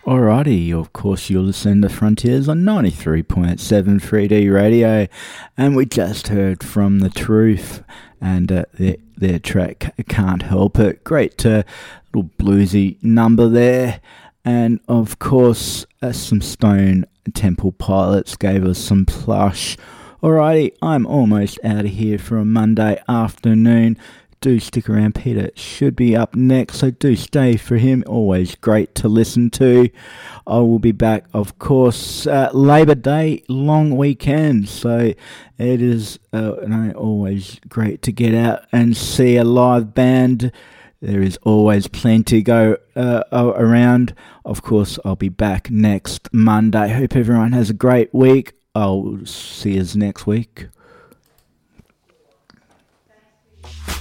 Alrighty, of course you're listening to Frontiers on 93.7 3D Radio, and we just heard from The Truth and their track Can't Help It. Great little bluesy number there, and of course some Stone Temple Pilots gave us some Plush. Alrighty, I'm almost out of here for a Monday afternoon. Do stick around, Peter should be up next, so do stay for him. Always great to listen to. I will be back, of course, Labor Day, long weekend, so it is always great to get out and see a live band. There is always plenty to go around. Of course, I'll be back next Monday. Hope everyone has a great week. I'll see you next week.